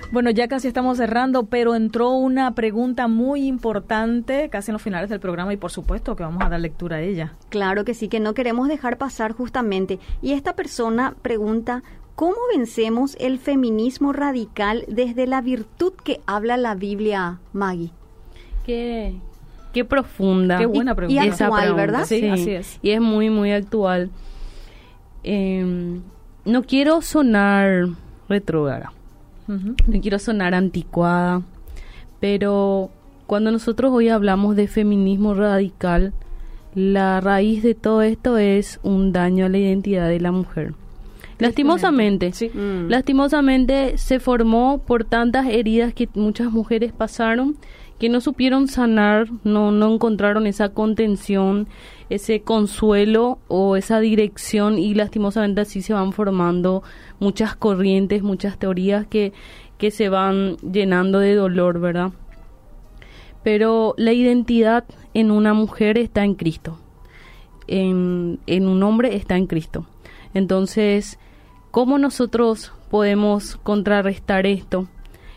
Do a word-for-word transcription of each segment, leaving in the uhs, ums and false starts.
Bueno, ya casi estamos cerrando, pero entró una pregunta muy importante casi en los finales del programa y por supuesto que vamos a dar lectura a ella. Claro que sí, que no queremos dejar pasar justamente. Y esta persona pregunta, ¿cómo vencemos el feminismo radical desde la virtud que habla la Biblia, Maggie? Qué, qué profunda. Qué buena pregunta. Y, y actual, pregunta, ¿verdad? Sí, sí, así es. Y es muy, muy actual. Eh, no quiero sonar retrógrada. Uh-huh. No quiero sonar anticuada, pero cuando nosotros hoy hablamos de feminismo radical, la raíz de todo esto es un daño a la identidad de la mujer. Lastimosamente, Sí. Mm. lastimosamente se formó por tantas heridas que muchas mujeres pasaron, que no supieron sanar, no, no encontraron esa contención, ese consuelo o esa dirección, y lastimosamente así se van formando muchas corrientes, muchas teorías que, que se van llenando de dolor, ¿verdad? Pero la identidad en una mujer está en Cristo, en, en un hombre está en Cristo. Entonces, ¿cómo nosotros podemos contrarrestar esto?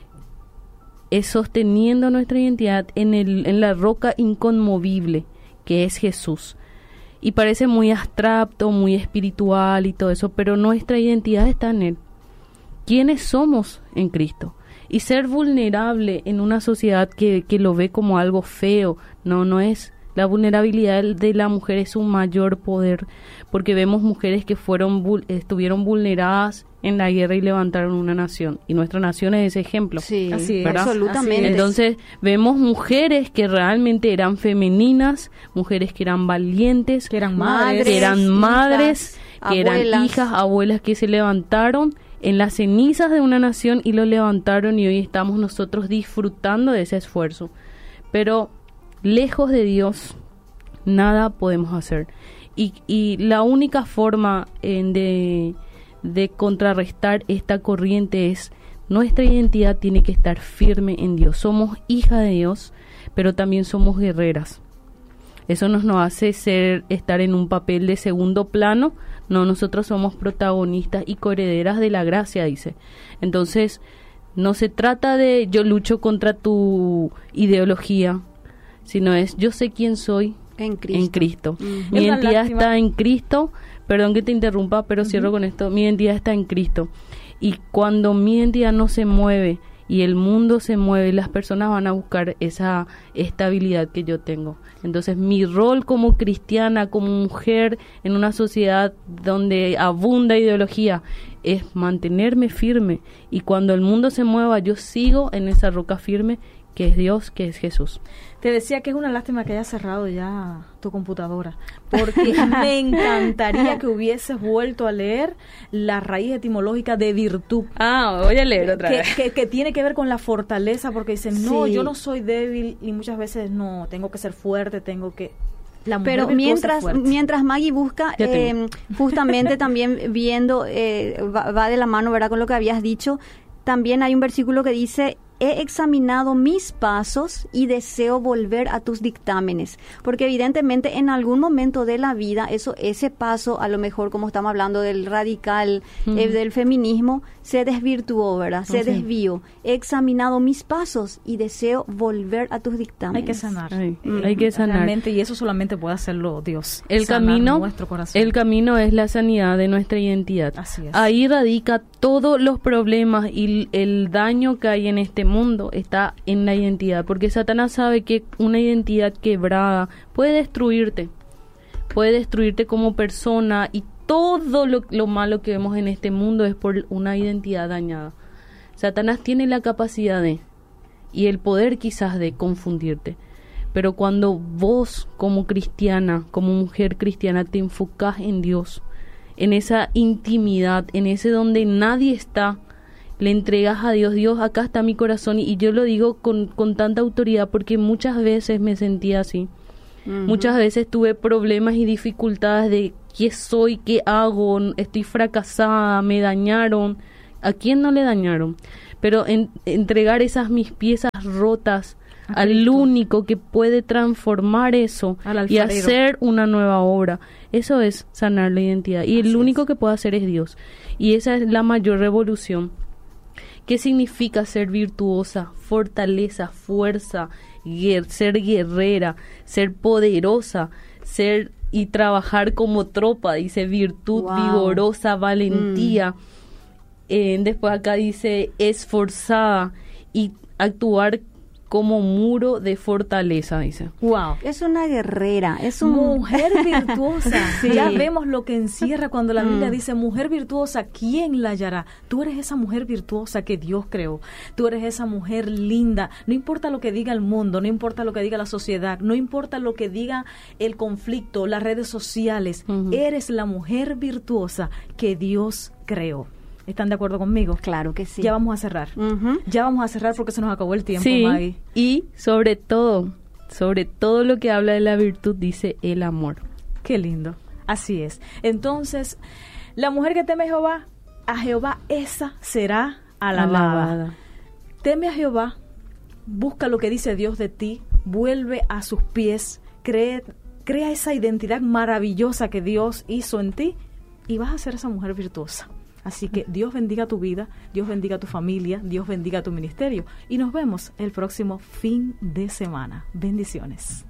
Es sosteniendo nuestra identidad en, el, en la roca inconmovible que es Jesús. Y parece muy abstracto, muy espiritual y todo eso, pero nuestra identidad está en Él. ¿Quiénes somos en Cristo? Y ser vulnerable en una sociedad que, que lo ve como algo feo, no, no es. La vulnerabilidad de la mujer es un mayor poder, porque vemos mujeres que fueron estuvieron vulneradas en la guerra y levantaron una nación, y nuestra nación es ese ejemplo. Sí, Así es, absolutamente. así es. Entonces vemos mujeres que realmente eran femeninas, mujeres que eran valientes, Que eran madres, que eran madres, hijas, que abuelas. eran hijas, abuelas, que se levantaron en las cenizas de una nación y lo levantaron, y hoy estamos nosotros disfrutando de ese esfuerzo. Pero lejos de Dios, nada podemos hacer. Y, y la única forma eh, de, de contrarrestar esta corriente es, nuestra identidad tiene que estar firme en Dios. Somos hijas de Dios, pero también somos guerreras. Eso nos, nos hace ser, estar en un papel de segundo plano. No, nosotros somos protagonistas y coherederas de la gracia, dice. Entonces, no se trata de yo lucho contra tu ideología, sino es yo sé quién soy En Cristo. en Cristo. Uh-huh. Mi Es una identidad lástima. está en Cristo. Perdón que te interrumpa, pero Uh-huh. cierro con esto. Mi identidad está en Cristo. Y cuando mi identidad no se mueve y el mundo se mueve, las personas van a buscar esa estabilidad que yo tengo. Entonces, mi rol como cristiana, como mujer en una sociedad donde abunda ideología, es mantenerme firme. Y cuando el mundo se mueva, yo sigo en esa roca firme que es Dios, que es Jesús. Te decía que es una lástima que hayas cerrado ya tu computadora, porque me encantaría que hubieses vuelto a leer la raíz etimológica de virtud. Ah, voy a leer otra Que, vez. que, que tiene que ver con la fortaleza, porque dicen, no, Sí. yo no soy débil, y muchas veces no, tengo que ser fuerte, tengo que... La mujer Pero virtuosa es mientras fuerte. mientras Maggie busca, Ya eh, tengo. justamente también viendo, eh, va, va de la mano, ¿verdad?, con lo que habías dicho, también hay un versículo que dice, he examinado mis pasos y deseo volver a tus dictámenes, porque evidentemente en algún momento de la vida eso ese paso, a lo mejor como estamos hablando del radical, Mm. eh, del feminismo, se desvirtuó, ¿verdad? Se Oh, sí. desvió. He examinado mis pasos y deseo volver a tus dictámenes. Hay que sanar. Ay, Mm. hay que sanar. Realmente, y eso solamente puede hacerlo Dios. El sanar camino, nuestro corazón. el camino es la sanidad de nuestra identidad. Así es. Ahí radica todos los problemas y el daño que hay en este mundo está en la identidad, porque Satanás sabe que una identidad quebrada puede destruirte, puede destruirte como persona, y todo lo, lo malo que vemos en este mundo es por una identidad dañada. Satanás tiene la capacidad de, y el poder quizás de confundirte. Pero cuando vos como cristiana, como mujer cristiana, te enfocás en Dios, en esa intimidad, en ese donde nadie está, le entregas a Dios, Dios, acá está mi corazón, y yo lo digo con, con tanta autoridad porque muchas veces me sentía así. Ujú. Muchas veces tuve problemas y dificultades de qué soy, qué hago, estoy fracasada, me dañaron. ¿A quién no le dañaron? Pero en, entregar esas mis piezas rotas A al Cristo. único que puede transformar eso Al y alfarero. hacer una nueva obra, eso es sanar la identidad. Y Así el único es. que puede hacer es Dios. Y esa es la mayor revolución ¿Qué significa ser virtuosa? Fortaleza, fuerza, guer- ser guerrera, ser poderosa, ser y trabajar como tropa, dice virtud, Wow. vigorosa, valentía. Mm. Eh, después acá dice esforzada y actuar como muro de fortaleza, dice. Wow. Es una guerrera, es un... Mujer virtuosa. Sí. Ya vemos lo que encierra cuando la Biblia Mm. dice mujer virtuosa, ¿quién la hallará? Tú eres esa mujer virtuosa que Dios creó. Tú eres esa mujer linda. No importa lo que diga el mundo, no importa lo que diga la sociedad, no importa lo que diga el conflicto, las redes sociales. Uh-huh. Eres la mujer virtuosa que Dios creó. ¿Están de acuerdo conmigo? Claro que sí. Ya vamos a cerrar. Ujú. Ya vamos a cerrar porque se nos acabó el tiempo, Sí, Maggie. y sobre todo, sobre todo lo que habla de la virtud, dice el amor. Qué lindo. Así es. Entonces, la mujer que teme a Jehová, a Jehová esa será alabada. Alabada. Teme a Jehová, busca lo que dice Dios de ti, vuelve a sus pies, cree, crea esa identidad maravillosa que Dios hizo en ti y vas a ser esa mujer virtuosa. Así que Dios bendiga tu vida, Dios bendiga tu familia, Dios bendiga tu ministerio y nos vemos el próximo fin de semana. Bendiciones.